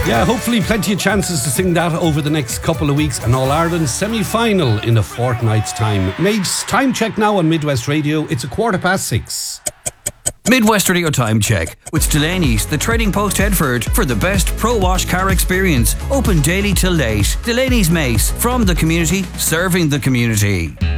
Yeah, hopefully plenty of chances to sing that over the next couple of weeks. An All-Ireland semi-final in a fortnight's time. Mates, time check now on Midwest Radio. It's 6:15. Midwest Radio time check with Delaney's, the trading post Headford, for the best pro wash car experience. Open daily till late. Delaney's Mace, from the community, serving the community.